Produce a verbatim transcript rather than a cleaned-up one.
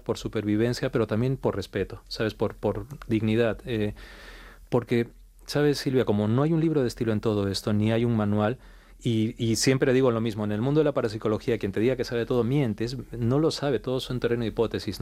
por supervivencia, pero también por respeto, ¿sabes? Por, por dignidad. Eh, porque, ¿sabes, Silvia? Como no hay un libro de estilo en todo esto, ni hay un manual, y, y siempre digo lo mismo, en el mundo de la parapsicología, quien te diga que sabe todo miente, es- no lo sabe, todos son terreno de hipótesis.